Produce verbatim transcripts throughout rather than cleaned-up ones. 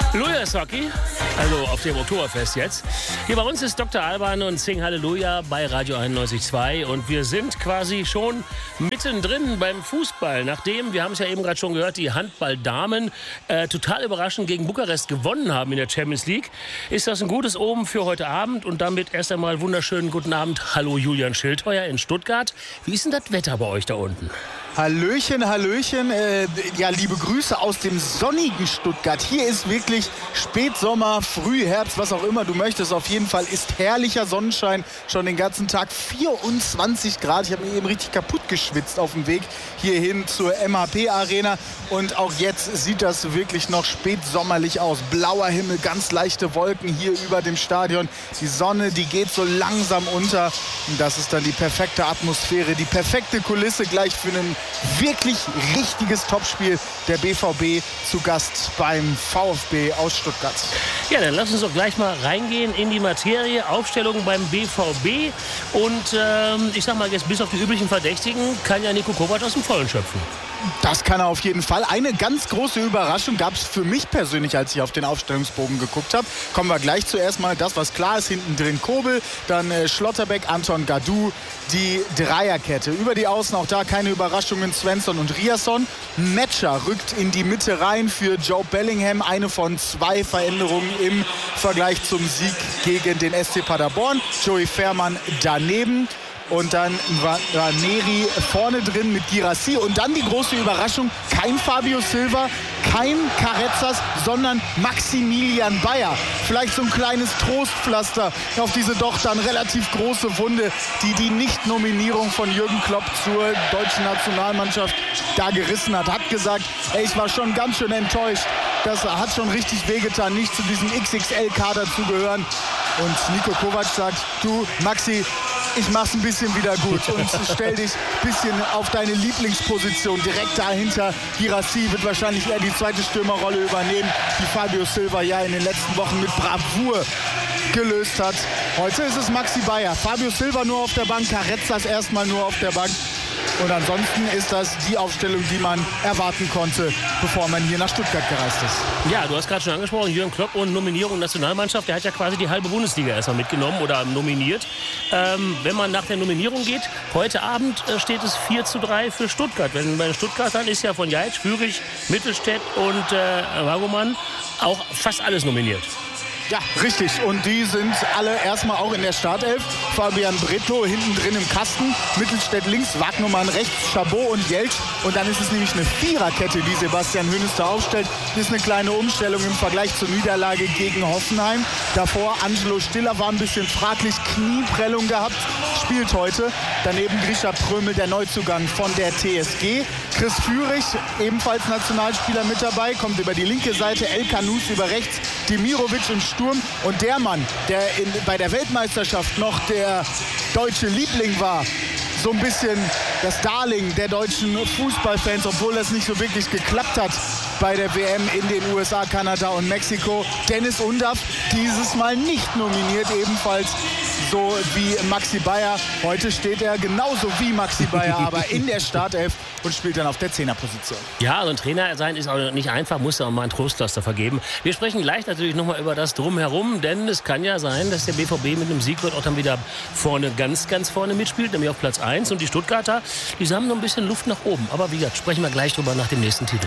Lujas Hockey, also auf dem Oktoberfest jetzt. Hier bei uns ist Doktor Alban und Sing Halleluja bei Radio einundneunzig Komma zwei und wir sind quasi schon mittendrin beim Fußball. Nachdem, wir haben es ja eben gerade schon gehört, die Handballdamen äh, total überraschend gegen Bukarest gewonnen haben in der Champions League, ist das ein gutes Omen für heute Abend und damit erst einmal wunderschönen guten Abend. Hallo Julian Schildheuer in Stuttgart. Wie ist denn das Wetter bei euch da unten? Hallöchen, Hallöchen. Äh, ja, liebe Grüße aus dem sonnigen Stuttgart. Hier ist wirklich Spätsommer, Frühherbst, was auch immer du möchtest. Auf jeden Fall ist herrlicher Sonnenschein schon den ganzen Tag. vierundzwanzig Grad. Ich habe mich eben richtig kaputt geschwitzt auf dem Weg hierhin zur M H P Arena. Und auch jetzt sieht das wirklich noch spätsommerlich aus. Blauer Himmel, ganz leichte Wolken hier über dem Stadion. Die Sonne, die geht so langsam unter. Und das ist dann die perfekte Atmosphäre, die perfekte Kulisse gleich für einen wirklich richtiges Topspiel. Der B V B zu Gast beim VfB aus Stuttgart. Ja, dann lass uns doch gleich mal reingehen in die Materie. Aufstellung beim B V B. Und ähm, ich sag mal jetzt, bis auf die üblichen Verdächtigen kann ja Niko Kovac aus dem Vollen schöpfen. Das kann er auf jeden Fall. Eine ganz große Überraschung gab es für mich persönlich, als ich auf den Aufstellungsbogen geguckt habe. Kommen wir gleich zuerst mal das, was klar ist. Hinten drin Kobel, dann äh, Schlotterbeck, Anton Gadu, die Dreierkette. Über die Außen auch da keine Überraschungen. Svensson und Riasson. Metscher rückt in die Mitte rein für Joe Bellingham. Eine von zwei Veränderungen im Vergleich zum Sieg gegen den S C Paderborn. Joey Fährmann daneben. Und dann war Neri vorne drin mit Girassi. Und dann die große Überraschung, kein Fabio Silva, kein Carrezzas, sondern Maximilian Bayer. Vielleicht so ein kleines Trostpflaster auf diese doch dann relativ große Wunde, die die Nicht-Nominierung von Jürgen Klopp zur deutschen Nationalmannschaft da gerissen hat. Hat gesagt, ey, ich war schon ganz schön enttäuscht. Das hat schon richtig wehgetan, nicht zu diesem X X L-Kader zu gehören. Und Niko Kovac sagt, du Maxi, ich mach's ein bisschen wieder gut und stell dich ein bisschen auf deine Lieblingsposition. Direkt dahinter, Girassi wird wahrscheinlich eher die zweite Stürmerrolle übernehmen, die Fabio Silva ja in den letzten Wochen mit Bravour gelöst hat. Heute ist es Maxi Bayer. Fabio Silva nur auf der Bank, Carrezzas erstmal nur auf der Bank. Und ansonsten ist das die Aufstellung, die man erwarten konnte, bevor man hier nach Stuttgart gereist ist. Ja, du hast gerade schon angesprochen, Jürgen Klopp und Nominierung Nationalmannschaft. Der hat ja quasi die halbe Bundesliga erstmal mitgenommen oder nominiert. Ähm, wenn man nach der Nominierung geht, heute Abend äh, steht es vier zu drei für Stuttgart. Wenn bei den Stuttgartern ist ja von Jaitsch, Führig, Mittelstädt und äh, Wagomann auch fast alles nominiert. Ja, richtig. Und die sind alle erstmal auch in der Startelf. Fabian Bretlo hinten drin im Kasten, Mittelstädt links, Wagnumann rechts, Chabot und Jeltsch. Und dann ist es nämlich eine Viererkette, die Sebastian Hoeneß da aufstellt. Das ist eine kleine Umstellung im Vergleich zur Niederlage gegen Hoffenheim. Davor Angelo Stiller war ein bisschen fraglich, Knieprellung gehabt, spielt heute. Daneben Grisha Prömel, der Neuzugang von der T S G. Chris Führig, ebenfalls Nationalspieler mit dabei, kommt über die linke Seite, El Kanous über rechts, Demirovic im Sturm. Und der Mann, der in, bei der Weltmeisterschaft noch der deutsche Liebling war, so ein bisschen das Darling der deutschen Fußballfans, obwohl das nicht so wirklich geklappt hat bei der W M in den U S A, Kanada und Mexiko. Dennis Undaff, dieses Mal nicht nominiert, ebenfalls so wie Maxi Bayer. Heute steht er genauso wie Maxi Bayer, aber in der Startelf und spielt dann auf der Zehnerposition. Ja, also ein Trainer sein ist auch nicht einfach, muss ja auch mal ein Trostpflaster vergeben. Wir sprechen gleich natürlich nochmal über das Drumherum, denn es kann ja sein, dass der B V B mit einem Sieg wird auch dann wieder vorne, ganz, ganz vorne mitspielt, nämlich auf Platz eins. Und die Stuttgarter, die haben noch ein bisschen Luft nach oben. Aber wie gesagt, sprechen wir gleich drüber nach dem nächsten Titel.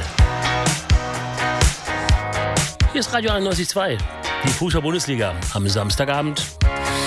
Hier ist Radio einundneunzig Komma zwei, die Fußball-Bundesliga am Samstagabend.